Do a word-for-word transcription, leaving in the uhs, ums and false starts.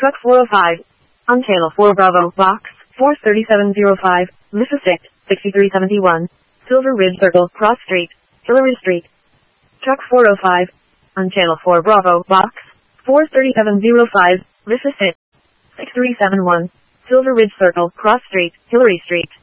Truck four oh five. On Taylor four Bravo, Box, four thirty-seven oh five, Mississippi, sixty-three seventy-one, Silver Ridge Circle, Cross Street, Hillary Street. Truck four oh five. On Taylor four Bravo, Box, four thirty-seven oh five, Mississippi, six three seven one, Silver Ridge Circle, Cross Street, Hillary Street.